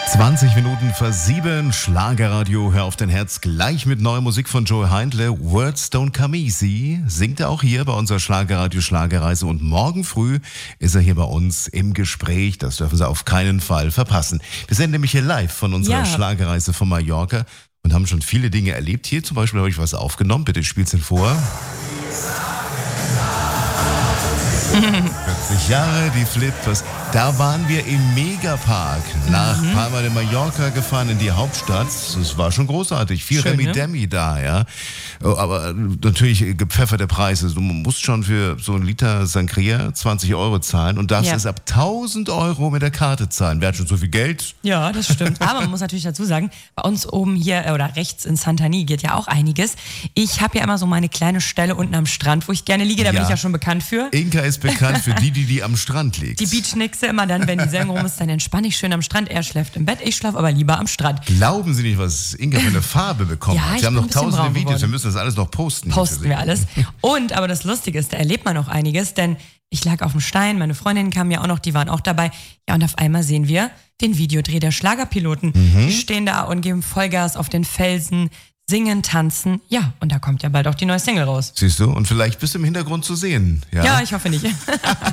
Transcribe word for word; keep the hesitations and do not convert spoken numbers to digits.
zwanzig Minuten vor sieben, Schlagerradio, hör auf dein Herz, gleich mit neuer Musik von Joey Heindle. Words don't come easy, singt er auch hier bei unserer Schlagerradio Schlagerreise und morgen früh ist er hier bei uns im Gespräch, das dürfen Sie auf keinen Fall verpassen. Wir sind nämlich hier live von unserer Ja. Schlagerreise von Mallorca und haben schon viele Dinge erlebt. Hier zum Beispiel habe ich was aufgenommen, bitte spiel's ihn vor. vierzig Jahre, die Flippers. Da waren wir im Megapark nach Mhm. Palma de Mallorca gefahren in die Hauptstadt. Das war schon großartig. Viel Schön, Remi ne? Demi da, ja. Aber natürlich gepfefferte Preise. Du musst schon für so einen Liter Sangria zwanzig Euro zahlen und darfst Ja. es ab tausend Euro mit der Karte zahlen. Wer hat schon so viel Geld? Ja, das stimmt. Aber man muss natürlich dazu sagen, bei uns oben hier äh, oder rechts in Santani geht ja auch einiges. Ich habe ja immer so meine kleine Stelle unten am Strand, wo ich gerne liege. Da bin Ja. ich ja schon bekannt für. Inka ist bekannt für die, die, die am Strand liegt. Die Beachnixe immer dann, wenn die Sendung rum ist, dann entspanne ich schön am Strand. Er schläft im Bett, ich schlafe aber lieber am Strand. Glauben Sie nicht, was Inka für eine Farbe bekommen Ja, hat? ich Sie haben bin noch ein bisschen tausende braun Videos, geworden. wir müssen das alles noch posten. Posten wir alles. Und, aber das Lustige ist, da erlebt man auch einiges, denn ich lag auf dem Stein, meine Freundinnen kamen ja auch noch, die waren auch dabei. Ja, und auf einmal sehen wir den Videodreh der Schlagerpiloten. Die stehen da und geben Vollgas auf den Felsen, singen, tanzen. Ja, und da kommt ja bald auch die neue Single raus. Siehst du? Und vielleicht bist du im Hintergrund zu sehen. Ja, ich hoffe nicht.